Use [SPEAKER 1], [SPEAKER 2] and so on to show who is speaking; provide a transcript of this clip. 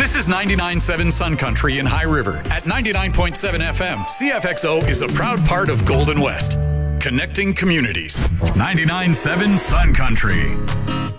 [SPEAKER 1] This is 99.7 Sun Country in High River. At 99.7 FM, CFXO is a proud part of Golden West. Connecting communities. 99.7 Sun Country.